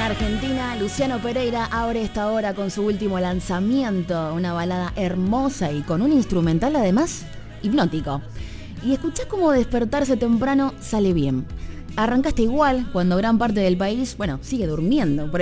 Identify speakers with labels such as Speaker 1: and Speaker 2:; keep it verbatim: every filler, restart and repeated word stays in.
Speaker 1: Argentina, Luciano Pereira abre esta hora con su último lanzamiento, una balada hermosa y con un instrumental además hipnótico. Y escuchás cómo despertarse temprano sale bien. Arrancaste igual cuando gran parte del país, bueno, sigue durmiendo. Por